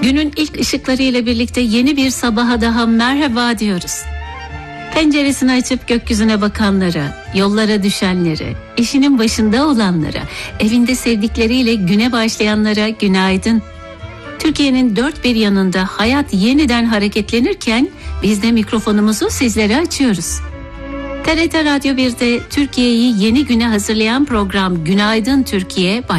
Günün ilk ışıklarıyla birlikte yeni bir sabaha daha merhaba diyoruz. Penceresini açıp gökyüzüne bakanlara, yollara düşenlere, işinin başında olanlara, evinde sevdikleriyle güne başlayanlara günaydın. Türkiye'nin dört bir yanında hayat yeniden hareketlenirken biz de mikrofonumuzu sizlere açıyoruz. TRT Radyo 1'de Türkiye'yi yeni güne hazırlayan program Günaydın Türkiye